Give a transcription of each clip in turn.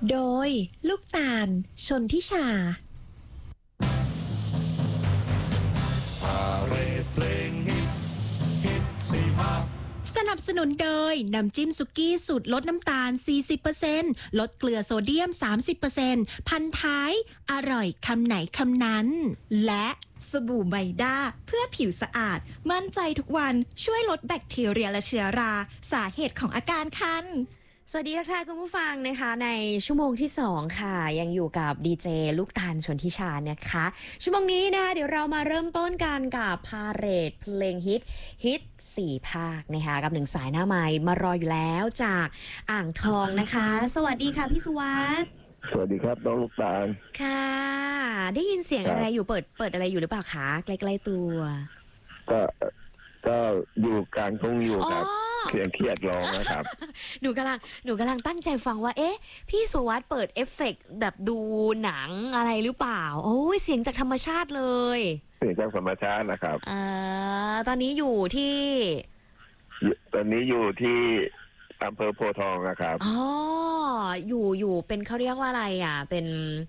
โดยลูกตาลชนทิชาสนับสนุนโดยน้ำจิ้มสุกี้สูตรลดน้ำตาล 40% ลดเกลือโซเดียม 30% พันท้ายอร่อยคำไหนคำนั้นและสบู่ไบด้าเพื่อผิวสะอาดมั่นใจทุกวันช่วยลดแบคทีเรียและเชื้อราสาเหตุของอาการคันสวัสดีค่ะคุณผู้ฟังนะคะในชั่วโมงที่2ค่ะยังอยู่กับดีเจลูกตาลชนทิชานะคะชั่วโมงนี้นะคะเดี๋ยวเรามาเริ่มต้นกันกับพาเหรดเพลงฮิต4ภาคนะคะกับ1สายหน้าไมค์มารออยู่แล้วจากอ่างทองนะคะสวัสดีค่ะพี่สุวัสดิ์สวัสดีครับน้องลูกตาลค่ะได้ยินเสียงอะไรอยู่เปิดอะไรอยู่หรือเปล่าคะใกล้ๆตัวก็อยู่กลางทุ่งอยู่ครับเสียงเครียดร้องนะครับหนูกำลังตั้งใจฟังว่าเอ๊ะพี่สุวัสดิ์เปิดเอฟเฟกต์แบบดูหนังอะไรหรือเปล่าโอ้ยเสียงจากธรรมชาติเลยเสียงจากธรรมชาตินะครับตอนนี้อยู่ที่อำเภอโพธิ์ทองนะครับอ๋ออยู่เป็นเขาเรียกว่าอะไรอ่ะเป็น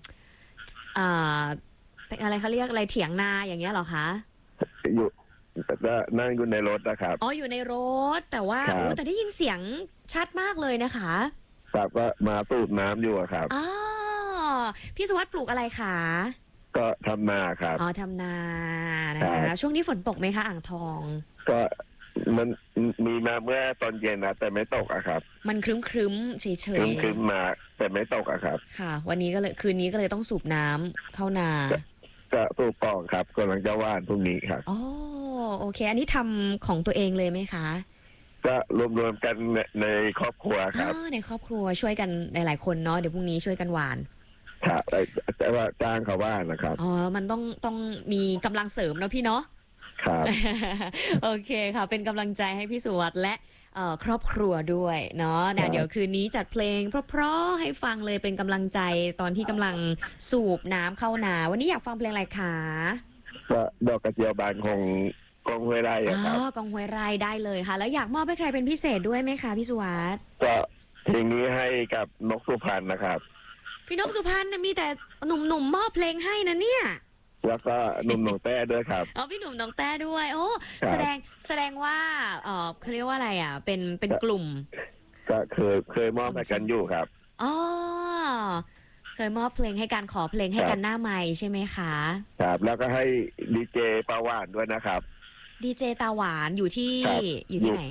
อะไรเขาเรียกอะไรเถียงนาอย่างเงี้ยเหรอคะอยู่นั่งอยู่ในรถนะครับอ๋ออยู่ในรถแต่ว่าแต่ได้ยินเสียงชัดมากเลยนะคะครับก็มาสูบน้ำอยู่ครับอ๋อพี่สุวัสดิ์ปลูกอะไรคะก็ทำนาครับอ๋อทำนานะคะช่วงนี้ฝนตกไหมคะอ่างทองก็มันมีมาเมื่อตอนเย็นนะแต่ไม่ตกอะครับมันครึ้มเฉยครึ้มมาแต่ไม่ตกอะครับค่ะวันนี้ก็เลยคืนนี้ก็เลยต้องสูบน้ำเข้านาก็สูบก่อนครับกำลังจะว่านพรุ่งนี้ครับอ๋อโอเคอันนี้ทำของตัวเองเลยไหมคะก็รวมๆกันในครอบครัวครับในครอบครัวช่วยกันหลายๆคนเนาะเดี๋ยวพรุ่งนี้ช่วยกันหว่านครับแต่ว่าจ้างเขาว่านนะครับอ๋อมันต้องมีกำลังเสริมเนาะพี่เนาะครับโอเคค่ะเป็นกำลังใจให้พี่สุวัสดิ์และครอบครัวด้วยเนาะเดี๋ยวคืนนี้จัดเพลงเพราะๆให้ฟังเลยเป็นกำลังใจตอนที่กำลังสูบน้ำเข้านาวันนี้อยากฟังเพลงอะไรคะก็ดอกกระเจียวบานของกองห้วยไร่ครับกองห้วยไร่ได้เลยค่ะแล้วอยากมอบให้ใครเป็นพิเศษด้วยไหมคะพี่สุวัสดิ์ก็เพลงนี้ให้กับนกสุพรรณนะครับพี่นกสุพรรณมีแต่หนุ่มๆมอบเพลงให้นะเนี่ยแล้วก็หนุ่มหนองแต้ด้วยครับพี่หนุ่มหนองแต้ด้วยโอ้แสดงว่าเขาเรียกว่าอะไรอ่ะเป็นกลุ่มก็เคยมอบให้กันอยู่ครับอ๋อเคยมอบเพลงให้การขอเพลงให้กันหน้าไมค์ใช่ไหมคะครับแล้วก็ให้ดีเจปาหวานด้วยนะครับดีเจตาหวานอยู่ที่ไหน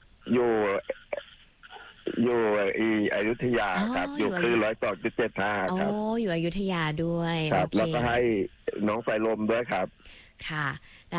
อยู่อยุธยาครับอยู่คือ102.75ครับอยู่อยุธยาด้วยครับแล้วก็ให้น้องไฟลมด้วยครับค่ะ